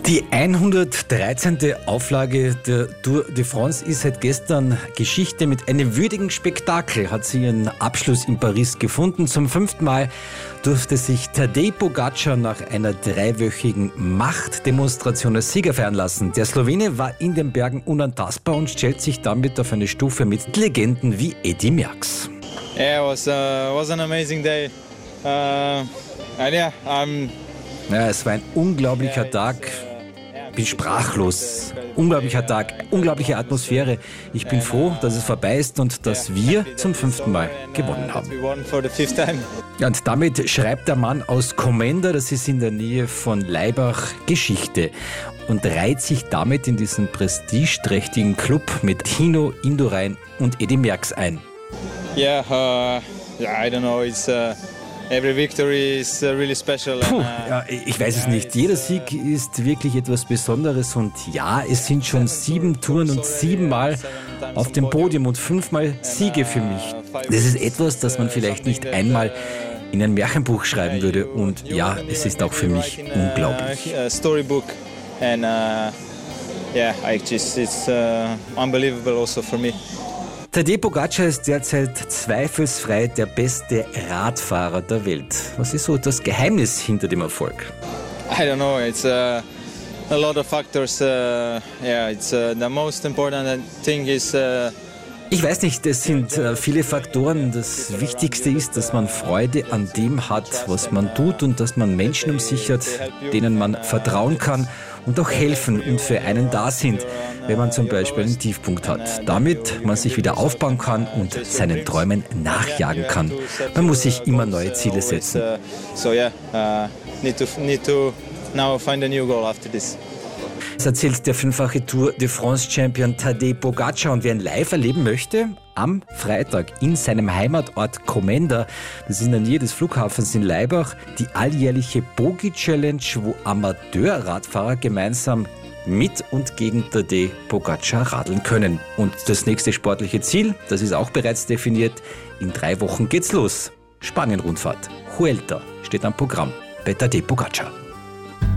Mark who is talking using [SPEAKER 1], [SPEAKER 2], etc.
[SPEAKER 1] Die 113. Auflage der Tour de France ist seit gestern Geschichte. Mit einem würdigen Spektakel hat sie ihren Abschluss in Paris gefunden. Zum 5. Mal durfte sich Tadej Pogačar nach einer 3-wöchigen Machtdemonstration als Sieger feiern lassen. Der Slowene war in den Bergen unantastbar und stellt sich damit auf eine Stufe mit Legenden wie Eddy Merckx.
[SPEAKER 2] Yeah, it was an amazing day.
[SPEAKER 1] Es war ein unglaublicher Tag. Ich bin sprachlos. Unglaublicher Tag, unglaubliche Atmosphäre. Ich bin froh, dass es vorbei ist und dass wir zum 5. Mal gewonnen haben. Ja, und damit schreibt der Mann aus Komenda, das ist in der Nähe von Laibach, Geschichte und reiht sich damit in diesen prestigeträchtigen Club mit Tino Indurain und Eddy Merckx ein.
[SPEAKER 2] Yeah, I don't know. Every victory is really special.
[SPEAKER 1] Ich weiß es nicht. Jeder Sieg ist wirklich etwas Besonderes und ja, es sind schon 7 Touren und 7 Mal auf dem Podium und 5 Mal Siege für mich. Das ist etwas, das man vielleicht nicht einmal in ein Märchenbuch schreiben würde und ja, es ist auch für mich unglaublich.
[SPEAKER 2] Storybook and it's unbelievable also for me.
[SPEAKER 1] Tadej Pogačar ist derzeit zweifelsfrei der beste Radfahrer der Welt. Was ist so das Geheimnis hinter dem Erfolg?
[SPEAKER 2] I don't know. It's a lot of factors. The most important thing is.
[SPEAKER 1] Ich weiß nicht, es sind viele Faktoren. Das Wichtigste ist, dass man Freude an dem hat, was man tut und dass man Menschen um sich hat, denen man vertrauen kann und auch helfen und für einen da sind, wenn man zum Beispiel einen Tiefpunkt hat. Damit man sich wieder aufbauen kann und seinen Träumen nachjagen kann. Man muss sich immer neue Ziele setzen.
[SPEAKER 2] Need to now find a new goal after this.
[SPEAKER 1] Das erzählt der 5-fache Tour de France-Champion Tadej Pogačar. Und wer ihn live erleben möchte, am Freitag in seinem Heimatort Komenda, das ist in der Nähe des Flughafens in Laibach, die alljährliche Pogi-Challenge, wo Amateurradfahrer gemeinsam mit und gegen Tadej Pogačar radeln können. Und das nächste sportliche Ziel, das ist auch bereits definiert, in 3 Wochen geht's los. Spanien-Rundfahrt. Vuelta steht am Programm bei Tadej Pogačar.